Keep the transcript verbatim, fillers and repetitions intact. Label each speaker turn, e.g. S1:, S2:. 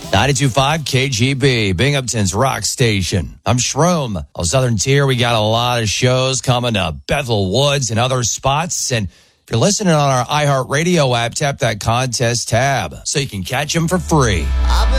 S1: ninety-two point five K G B, Binghamton's rock station. I'm Shroom. On Southern Tier, we got a lot of shows coming to Bethel Woods and other spots. And if you're listening on our iHeartRadio app, tap that contest tab so you can catch them for free.